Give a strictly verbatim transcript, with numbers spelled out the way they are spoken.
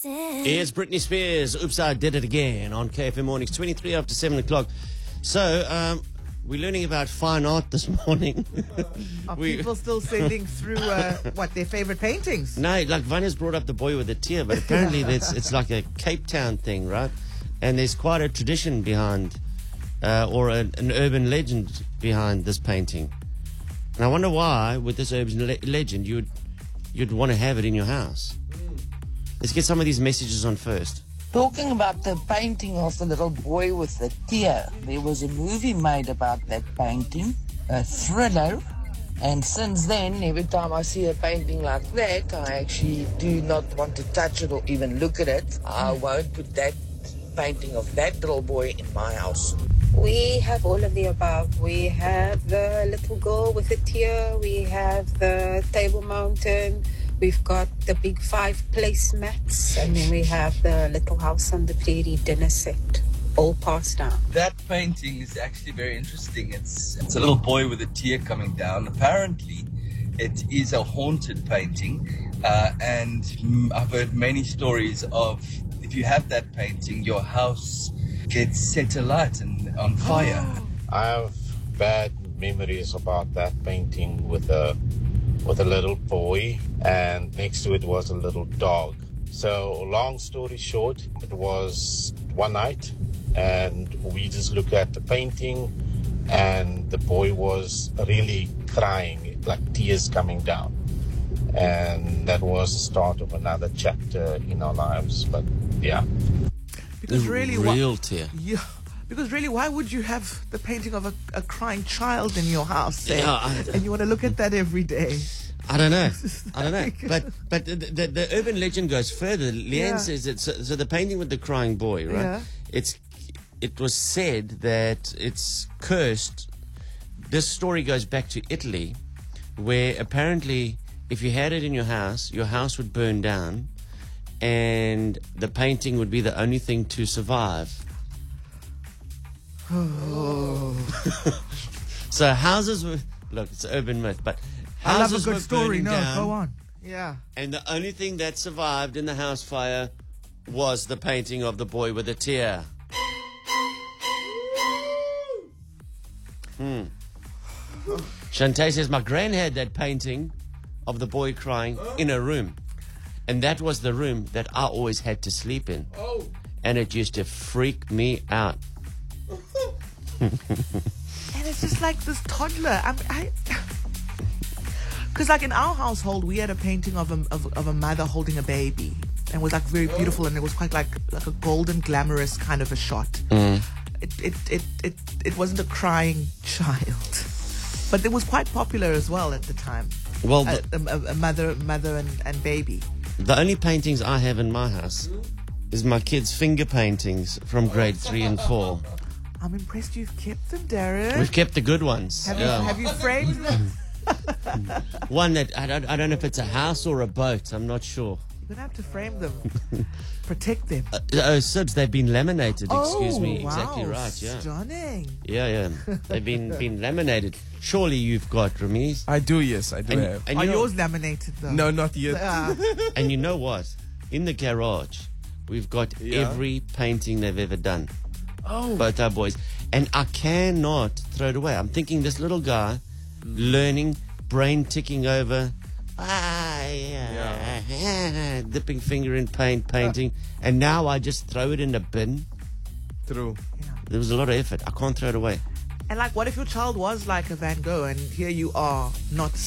It's Britney Spears. Oops, I did it again on K F M Mornings, twenty-three after seven o'clock. So, um, we're learning about fine art this morning. Are we, people still sending through, uh, what, their favorite paintings? no, like Vanya's brought up the boy with a tear, but apparently that's, it's like a Cape Town thing, right? And there's quite a tradition behind, uh, or a, an urban legend behind this painting. And I wonder why, with this urban le- legend, you'd, you'd want to have it in your house. Let's get some of these messages on first. Talking about the painting of the little boy with the tear, there was a movie made about that painting, a thriller, and since then, every time I see a painting like that, I actually do not want to touch it or even look at it. I won't put that painting of that little boy in my house. We have all of the above. We have the little girl with a tear, we have the Table Mountain, we've got the big five placemats, and then we have the Little House on the Prairie dinner set, all passed down. That painting is actually very interesting. It's it's a little boy with a tear coming down. Apparently, it is a haunted painting, uh, and mm, I've heard many stories of if you have that painting, your house gets set alight and on fire. I have bad memories about that painting with a with a little boy, and next to it was a little dog. So long story short, it was one night and we just looked at the painting and the boy was really crying, like tears coming down. And that was the start of another chapter in our lives. But yeah. Because The really, real why, tear. yeah, because really, why would you have the painting of a, a crying child in your house, say, Yeah, I- and you want to look at that every day? I don't know. I don't know. But but the, the, the urban legend goes further. Leanne Yeah. says that so, so the painting with the crying boy, right? Yeah. It's it was said that it's cursed. This story goes back to Italy, where apparently if you had it in your house, your house would burn down, and the painting would be the only thing to survive. So houses were look, it's an urban myth, but I love a houses good were story. burning No, down. go on. Yeah. And the only thing that survived in the house fire was the painting of the boy with a tear. Hmm. Shantae says, my gran had that painting of the boy crying in a room. And that was the room that I always had to sleep in. Oh. And it used to freak me out. And it's just like this toddler. I'm, I, because like in our household, we had a painting of a of, of a mother holding a baby, and it was like very beautiful, and it was quite like like a golden, glamorous kind of a shot. Mm. It, it it it it wasn't a crying child, but it was quite popular as well at the time. Well, A, the, a, a mother, mother and, and baby. the only paintings I have in my house is my kids' finger paintings from grade three and four. I'm impressed you've kept them, Darren. We've kept the good ones. Have Yeah. you have you framed them? One that I don't, I don't know if it's a house or a boat. I'm not sure. You're gonna have to frame them, protect them. Uh, oh, Sibs, they've been laminated. Excuse me. Oh, Exactly wow. right. Yeah. Stunning. Yeah, yeah. They've been been laminated. Surely you've got Ramiz. I do, yes, I do And, have. and Are you know, yours laminated though? No, not yet. Ah. and you know what? In the garage, we've got Yeah. every painting they've ever done. Oh. Both our boys. And I cannot throw it away. I'm thinking this little guy learning, brain ticking over, ah, yeah, dipping finger in paint, painting, and now I just throw it in the bin. True. There was a lot of effort. I can't throw it away. And like, what if your child was like a Van Gogh, and here you are not